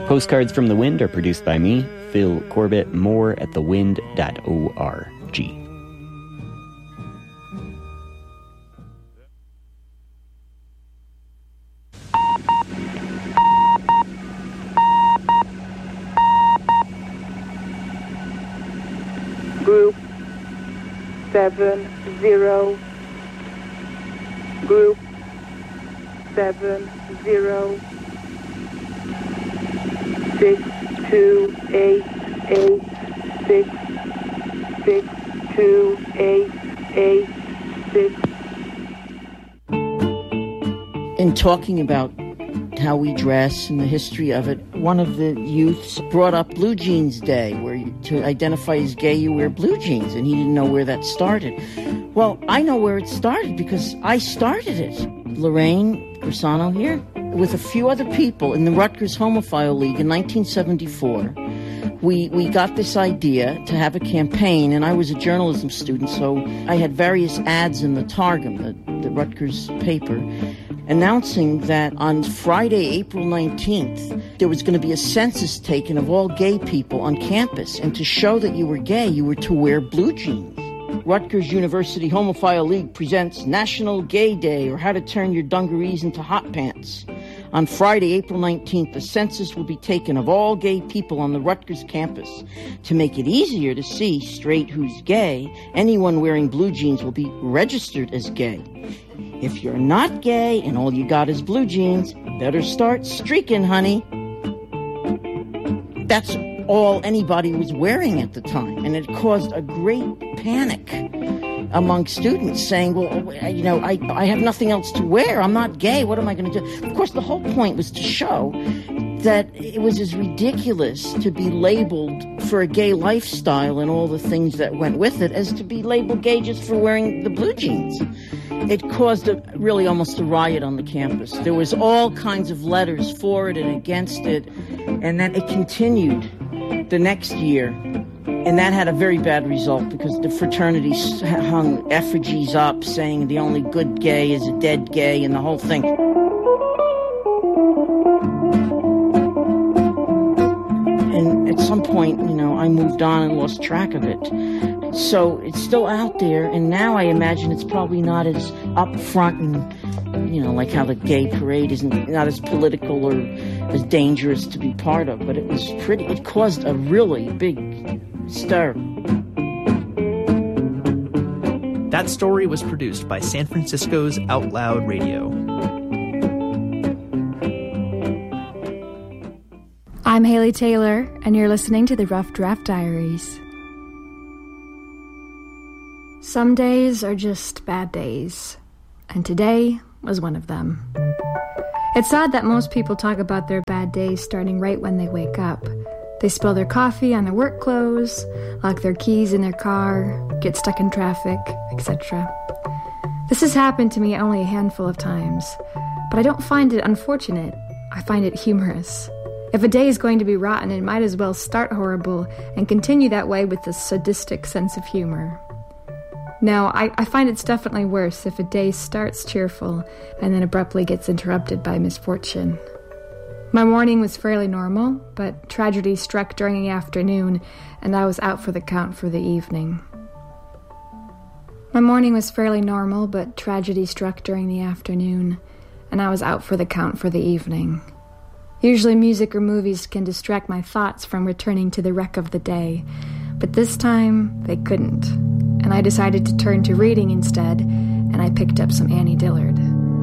Postcards from the Wind are produced by me, Phil Corbett. More at thewind.org. Group 70. Group 70. 6288 62886. In talking about how we dress and the history of it, one of the youths brought up Blue Jeans Day, where to identify as gay you wear blue jeans, and he didn't know where that started. Well, I know where it started because I started it. Lorraine Grisano here, with a few other people in the Rutgers Homophile League in 1974, we got this idea to have a campaign, and I was a journalism student, so I had various ads in the Targum, the Rutgers paper, announcing that on Friday, April 19th, there was going to be a census taken of all gay people on campus, and to show that you were gay, you were to wear blue jeans. Rutgers University Homophile League presents National Gay Day, or How to Turn Your Dungarees into Hot Pants. On Friday, April 19th, the census will be taken of all gay people on the Rutgers campus. To make it easier to see straight who's gay, anyone wearing blue jeans will be registered as gay. If you're not gay and all you got is blue jeans, better start streaking, honey. That's all anybody was wearing at the time, and it caused a great panic among students saying, well, you know, I have nothing else to wear. I'm not gay. What am I going to do? Of course, the whole point was to show that it was as ridiculous to be labeled for a gay lifestyle and all the things that went with it as to be labeled gay just for wearing the blue jeans. It caused really almost a riot on the campus. There was all kinds of letters for it and against it, and then it continued the next year. And that had a very bad result because the fraternities hung effigies up saying the only good gay is a dead gay and the whole thing. And at some point, you know, I moved on and lost track of it. So it's still out there, and now I imagine it's probably not as up front and, you know, like how the gay parade isn't not as political or as dangerous to be part of, but it caused a really big stir. That story was produced by San Francisco's Out Loud Radio. I'm Haley Taylor, and you're listening to the Rough Draft Diaries. Some days are just bad days, and today was one of them. It's odd that most people talk about their bad days starting right when they wake up. They spill their coffee on their work clothes, lock their keys in their car, get stuck in traffic, etc. This has happened to me only a handful of times, but I don't find it unfortunate. I find it humorous. If a day is going to be rotten, it might as well start horrible and continue that way with a sadistic sense of humor. No, I find it's definitely worse if a day starts cheerful and then abruptly gets interrupted by misfortune. My morning was fairly normal, but tragedy struck during the afternoon, and I was out for the count for the evening. My morning was fairly normal, but tragedy struck during the afternoon, and I was out for the count for the evening. Usually music or movies can distract my thoughts from returning to the wreck of the day, but this time they couldn't, and I decided to turn to reading instead, and I picked up some Annie Dillard.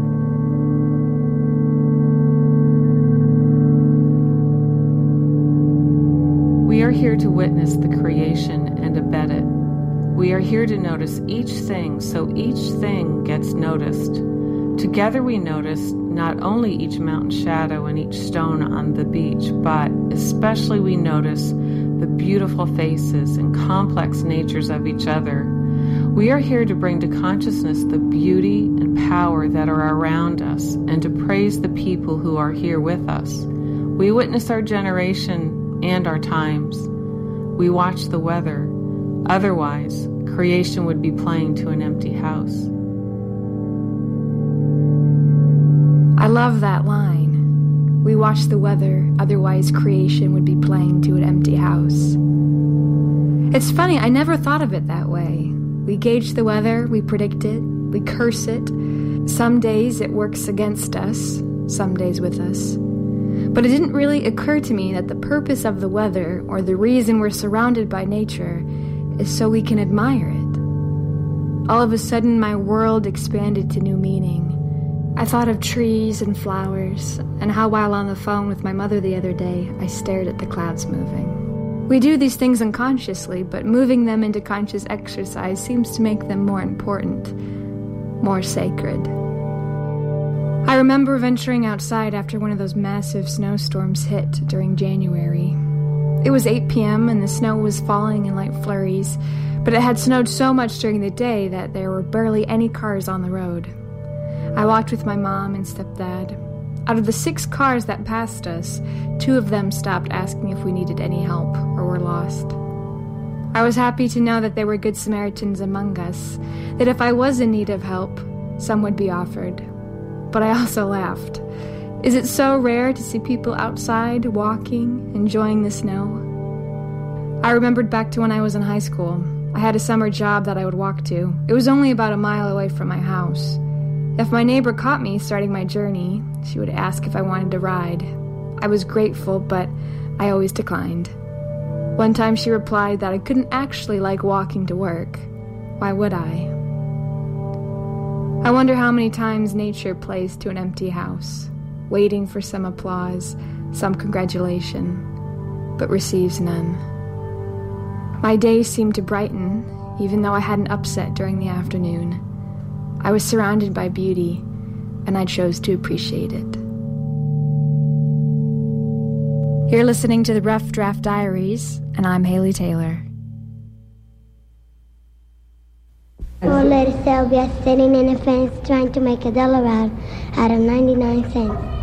We are here to witness the creation and abet it. We are here to notice each thing so each thing gets noticed. Together we notice not only each mountain shadow and each stone on the beach, but especially we notice the beautiful faces and complex natures of each other. We are here to bring to consciousness the beauty and power that are around us and to praise the people who are here with us. We witness our generation and our times. We watch the weather. Otherwise, creation would be playing to an empty house. I love that line. We watched the weather, otherwise creation would be playing to an empty house. It's funny, I never thought of it that way. We gauge the weather, we predict it, we curse it. Some days it works against us, some days with us. But it didn't really occur to me that the purpose of the weather, or the reason we're surrounded by nature, is so we can admire it. All of a sudden, my world expanded to new meaning. I thought of trees and flowers, and how while on the phone with my mother the other day, I stared at the clouds moving. We do these things unconsciously, but moving them into conscious exercise seems to make them more important, more sacred. I remember venturing outside after one of those massive snowstorms hit during January. It was 8 p.m. and the snow was falling in light flurries, but it had snowed so much during the day that there were barely any cars on the road. I walked with my mom and stepdad. Out of the 6 cars that passed us, 2 of them stopped asking if we needed any help or were lost. I was happy to know that there were good Samaritans among us, that if I was in need of help, some would be offered. But I also laughed. Is it so rare to see people outside, walking, enjoying the snow? I remembered back to when I was in high school. I had a summer job that I would walk to. It was only about a mile away from my house. If my neighbor caught me starting my journey, she would ask if I wanted to ride. I was grateful, but I always declined. One time she replied that I couldn't actually like walking to work. Why would I? I wonder how many times nature plays to an empty house, waiting for some applause, some congratulation, but receives none. My day seemed to brighten, even though I had an upset during the afternoon. I was surrounded by beauty, and I chose to appreciate it. You're listening to the Rough Draft Diaries, and I'm Haley Taylor. Old lady Sylvia sitting in a fence trying to make $1 out of 99 cents.